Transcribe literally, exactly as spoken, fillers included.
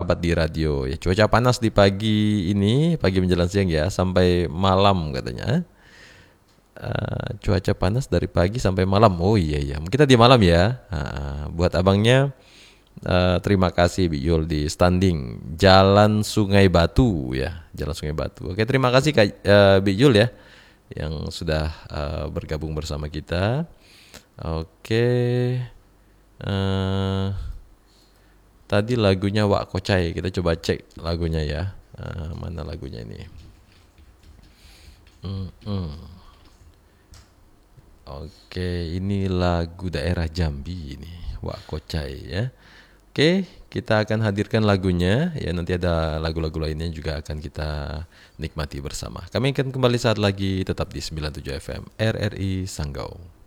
sahabat di radio ya. Cuaca panas di pagi ini, pagi menjelang siang ya, sampai malam katanya. Uh, cuaca panas dari pagi sampai malam. Oh iya iya, kita di malam ya. Uh, buat abangnya, uh, terima kasih Bi Yul di standing Jalan Sungai Batu ya, Jalan Sungai Batu. Oke, terima kasih Kak uh, Bi Yul ya, yang sudah uh, bergabung bersama kita. Oke. Uh, tadi lagunya Wak Kocai, kita coba cek lagunya ya. Uh, mana lagunya ini? Mm-mm. Oke, ini lagu daerah Jambi ini, Wak Kocai ya. Oke, kita akan hadirkan lagunya ya, nanti ada lagu-lagu lainnya juga akan kita nikmati bersama. Kami akan kembali saat lagi, tetap di sembilan puluh tujuh F M R R I Sanggau.